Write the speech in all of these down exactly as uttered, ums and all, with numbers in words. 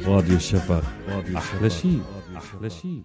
راديو الشفق، أحلى شيء أحلى شيء.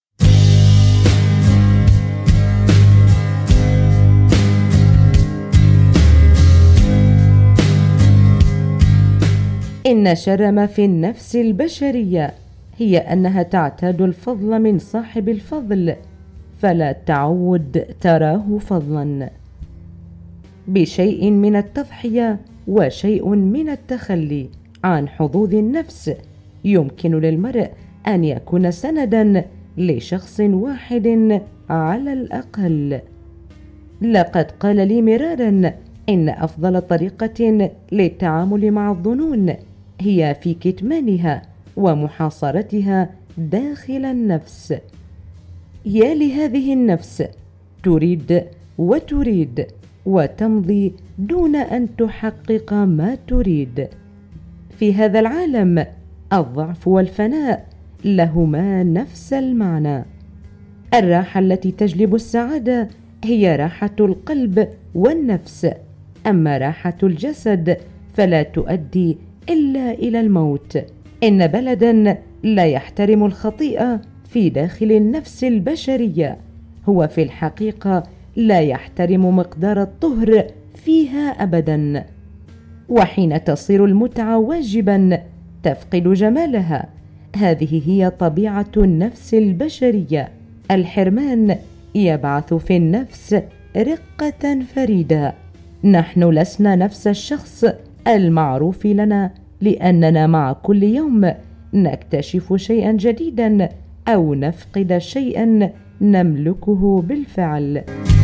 إن شر ما في النفس البشرية هي أنها تعتاد الفضل من صاحب الفضل فلا تعود تراه فضلا. بشيء من التضحية وشيء من التخلي عن حظوظ النفس يمكن للمرء أن يكون سندا لشخص واحد على الأقل. لقد قال لي مرارا إن أفضل طريقة للتعامل مع الظنون هي في كتمانها ومحاصرتها داخل النفس. يا لهذه النفس تريد وتريد وتمضي دون أن تحقق ما تريد. في هذا العالم الضعف والفناء لهما نفس المعنى. الراحة التي تجلب السعادة هي راحة القلب والنفس، أما راحة الجسد فلا تؤدي إلا إلى الموت. إن بلدا لا يحترم الخطيئة في داخل النفس البشرية هو في الحقيقة لا يحترم مقدار الطهر فيها أبدا. وحين تصير المتعة واجبا تفقد جمالها. هذه هي طبيعة النفس البشرية. الحرمان يبعث في النفس رقة فريدة. نحن لسنا نفس الشخص المعروف لنا، لأننا مع كل يوم نكتشف شيئا جديدا أو نفقد شيئا نملكه بالفعل.